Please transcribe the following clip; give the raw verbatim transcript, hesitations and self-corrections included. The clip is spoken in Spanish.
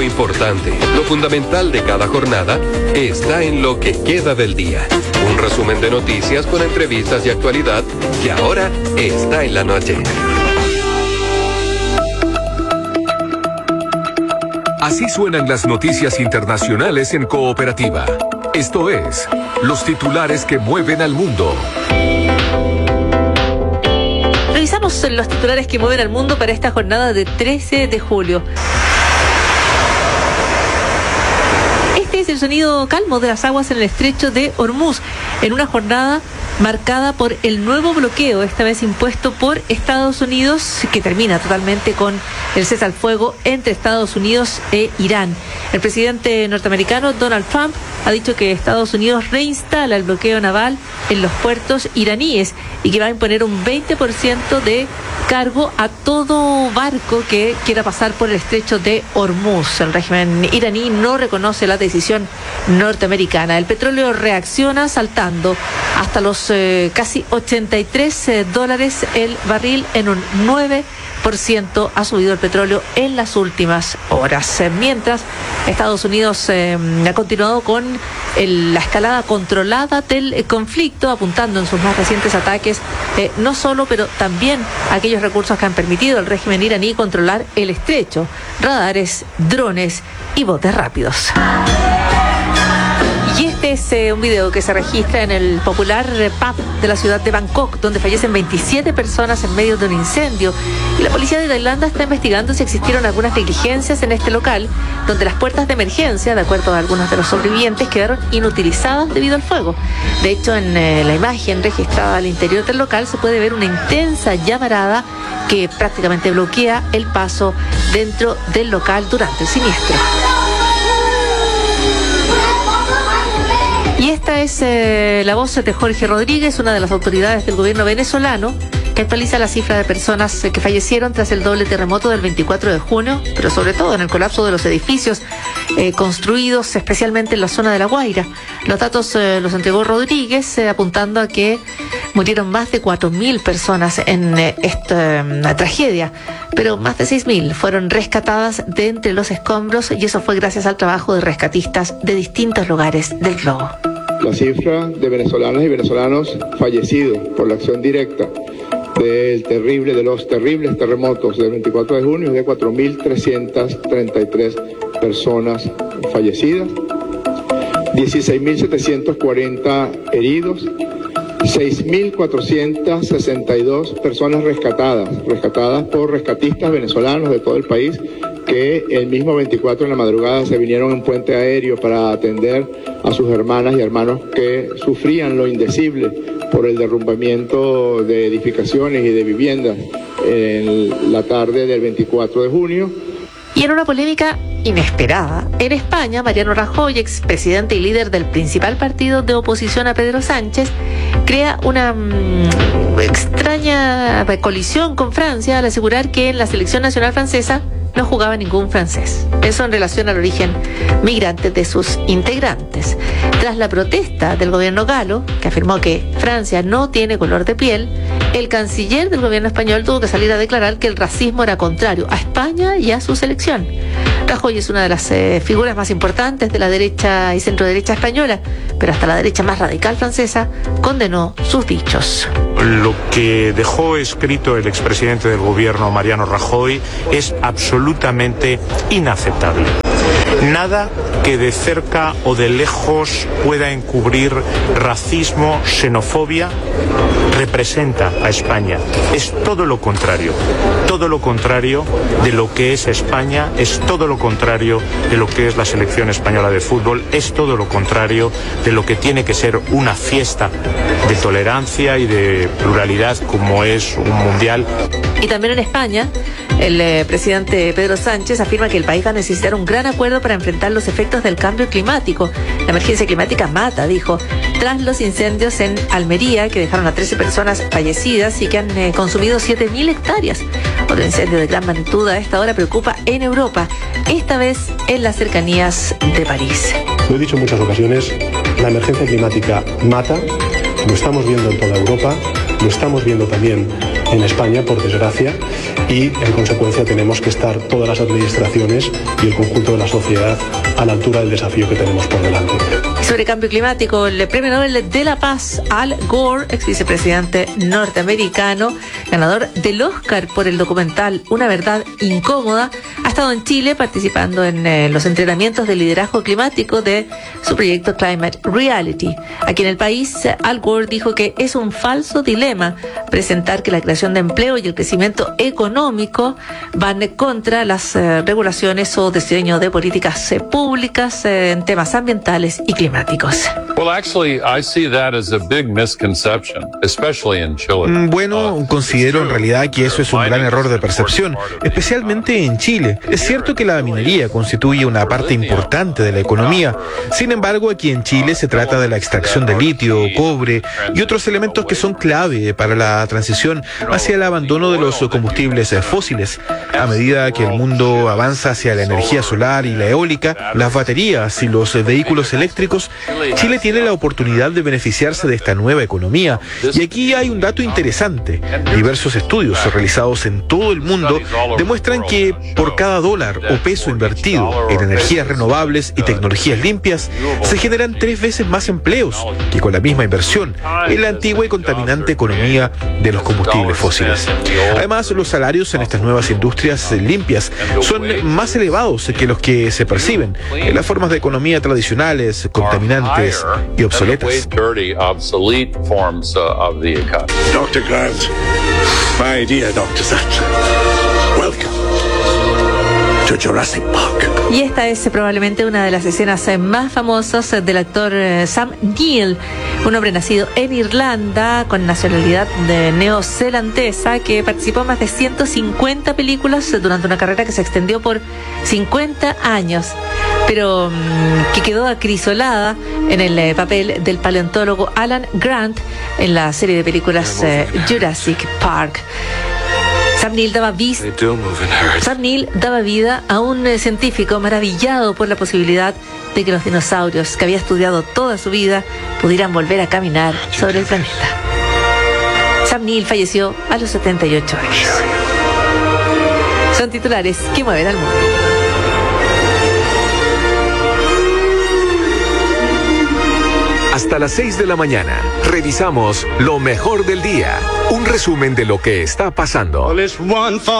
importante, lo fundamental de cada jornada, está en lo que queda del día. Un resumen de noticias con entrevistas y actualidad que ahora está en la noche. Así suenan las noticias internacionales en Cooperativa. Esto es, los titulares que mueven al mundo. Revisamos los titulares que mueven al mundo para esta jornada de trece de julio. Este es el sonido calmo de las aguas en el estrecho de Hormuz, en una jornada marcada por el nuevo bloqueo, esta vez impuesto por Estados Unidos, que termina totalmente con el cese al fuego entre Estados Unidos e Irán. El presidente norteamericano Donald Trump ha dicho que Estados Unidos reinstala el bloqueo naval en los puertos iraníes y que va a imponer un veinte por ciento de cargo a todo barco que quiera pasar por el estrecho de Hormuz. El régimen iraní no reconoce la decisión norteamericana. El petróleo reacciona saltando hasta los eh, casi ochenta y tres eh, dólares el barril, en un nueve por ciento ha subido el petróleo en las últimas horas. Eh, mientras Estados Unidos eh, ha continuado con el, la escalada controlada del eh, conflicto, apuntando en sus más recientes ataques eh, no solo, pero también aquellos recursos que han permitido al régimen iraní controlar el estrecho: radares, drones y botes rápidos. Y este es eh, un video que se registra en el popular eh, pub de la ciudad de Bangkok, donde fallecen veintisiete personas en medio de un incendio. Y la policía de Tailandia está investigando si existieron algunas negligencias en este local, donde las puertas de emergencia, de acuerdo a algunos de los sobrevivientes, quedaron inutilizadas debido al fuego. De hecho, en eh, la imagen registrada al interior del local se puede ver una intensa llamarada que prácticamente bloquea el paso dentro del local durante el siniestro. Y esta es eh, la voz de Jorge Rodríguez, una de las autoridades del gobierno venezolano, que actualiza la cifra de personas eh, que fallecieron tras el doble terremoto del veinticuatro de junio, pero sobre todo en el colapso de los edificios eh, construidos especialmente en la zona de La Guaira. Los datos eh, los entregó Rodríguez, eh, apuntando a que murieron más de cuatro mil personas en eh, esta eh, tragedia, pero más de seis mil fueron rescatadas de entre los escombros, y eso fue gracias al trabajo de rescatistas de distintos lugares del globo. La cifra de venezolanas y venezolanos fallecidos por la acción directa del terrible, de los terribles terremotos del veinticuatro de junio es de cuatro mil trescientas treinta y tres personas fallecidas, dieciséis mil setecientos cuarenta heridos, seis mil cuatrocientas sesenta y dos personas rescatadas, rescatadas por rescatistas venezolanos de todo el país, que el mismo veinticuatro en la madrugada se vinieron en puente aéreo para atender a sus hermanas y hermanos que sufrían lo indecible por el derrumbamiento de edificaciones y de viviendas en la tarde del veinticuatro de junio. Y en una polémica inesperada, en España, Mariano Rajoy, expresidente y líder del principal partido de oposición a Pedro Sánchez, crea una mmm, extraña colisión con Francia al asegurar que en la selección nacional francesa no jugaba ningún francés. Eso en relación al origen migrante de sus integrantes. Tras la protesta del gobierno galo, que afirmó que Francia no tiene color de piel, el canciller del gobierno español tuvo que salir a declarar que el racismo era contrario a España y a su selección. Rajoy es una de las eh, figuras más importantes de la derecha y centroderecha española, pero hasta la derecha más radical francesa condenó sus dichos. Lo que dejó escrito el expresidente del gobierno, Mariano Rajoy, es absolutamente inaceptable. Nada que de cerca o de lejos pueda encubrir racismo, xenofobia, representa a España. Es todo lo contrario, todo lo contrario de lo que es España, es todo lo contrario de lo que es la selección española de fútbol, es todo lo contrario de lo que tiene que ser una fiesta de tolerancia y de pluralidad como es un mundial. Y también en España, el eh, presidente Pedro Sánchez afirma que el país va a necesitar un gran acuerdo para enfrentar los efectos del cambio climático. La emergencia climática mata, dijo, tras los incendios en Almería, que dejaron a trece personas fallecidas y que han eh, consumido siete mil hectáreas. Otro incendio de gran magnitud a esta hora preocupa en Europa, esta vez en las cercanías de París. Lo he dicho en muchas ocasiones, la emergencia climática mata, lo estamos viendo en toda Europa, lo estamos viendo también en España, por desgracia, y en consecuencia tenemos que estar todas las administraciones y el conjunto de la sociedad a la altura del desafío que tenemos por delante. Sobre cambio climático, el Premio Nobel de la Paz, Al Gore, ex vicepresidente norteamericano, ganador del Oscar por el documental Una verdad incómoda, ha estado en Chile participando en eh, los entrenamientos de liderazgo climático de su proyecto Climate Reality. Aquí en el país, Al Gore dijo que es un falso dilema presentar que la creación de empleo y el crecimiento económico van contra las eh, regulaciones o diseño de políticas eh, públicas eh, en temas ambientales y climáticos. Well, actually, I see that as a big misconception, especially in Chile. Bueno, considero en realidad que eso es un gran error de percepción, especialmente en Chile. Es cierto que la minería constituye una parte importante de la economía. Sin embargo, aquí en Chile se trata de la extracción de litio, cobre y otros elementos que son clave para la transición hacia el abandono de los combustibles fósiles. A medida que el mundo avanza hacia la energía solar y la eólica, las baterías y los vehículos eléctricos, Chile tiene la oportunidad de beneficiarse de esta nueva economía. Y aquí hay un dato interesante. Diversos estudios realizados en todo el mundo demuestran que por cada dólar o peso invertido en energías renovables y tecnologías limpias, se generan tres veces más empleos que con la misma inversión en la antigua y contaminante economía de los combustibles fósiles. Además, los salarios en estas nuevas industrias limpias son más elevados que los que se perciben en las formas de economía tradicionales, contaminantes y obsoletas. doctor Grant, my dear doctor Sattler, welcome to Jurassic Park. Y esta es probablemente una de las escenas más famosas del actor Sam Neill, un hombre nacido en Irlanda con nacionalidad de neozelandesa que participó en más de ciento cincuenta películas durante una carrera que se extendió por cincuenta años, pero mmm, que quedó acrisolada en el eh, papel del paleontólogo Alan Grant en la serie de películas eh, Jurassic Park. Sam Neill daba, vis- Sam Neill daba vida a un eh, científico maravillado por la posibilidad de que los dinosaurios, que había estudiado toda su vida, pudieran volver a caminar sobre el planeta. Sam Neill falleció a los setenta y ocho años. Son titulares que mueven al mundo. Hasta las seis de la mañana, revisamos lo mejor del día. Un resumen de lo que está pasando.